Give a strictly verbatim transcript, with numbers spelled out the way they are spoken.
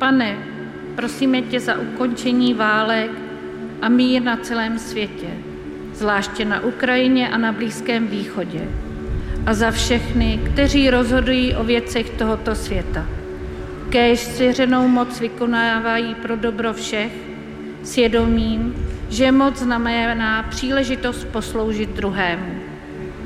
Pane, prosíme tě za ukončení válek a mír na celém světě, zvláště na Ukrajině a na Blízkém východě, a za všechny, kteří rozhodují o věcech tohoto světa. Kéž svěřenou moc vykonávají pro dobro všech, svědomím, že moc znamená příležitost posloužit druhému.